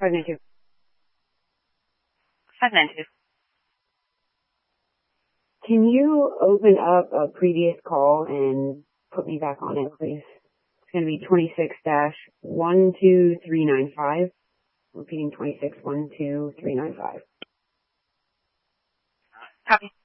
592. 592. Can you open up a previous call and put me back on it, please? It's going to be 26-12395. Repeating 26-12395. Copy.